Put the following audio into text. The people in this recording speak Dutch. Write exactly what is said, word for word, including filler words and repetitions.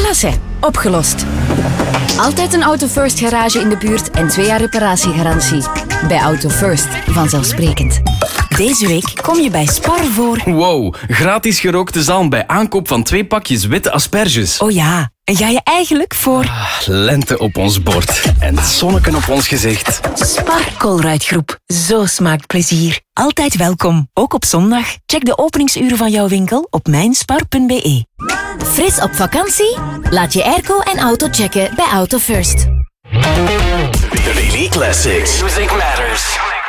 Voilà, zeg. Opgelost. Altijd een Auto First garage in de buurt en twee jaar reparatiegarantie. Bij Auto First, vanzelfsprekend. Deze week kom je bij Spar voor... Wow, gratis gerookte zalm bij aankoop van twee pakjes witte asperges. Oh ja, en ga je eigenlijk voor... Ah, lente op ons bord en zonneken op ons gezicht. Spar Colruyt-groep. Zo smaakt plezier. Altijd welkom, ook op zondag. Check de openingsuren van jouw winkel op mijnspar punt be. Fris op vakantie? Laat je airco en auto checken bij Auto First. The Daily Classics. Music Matters.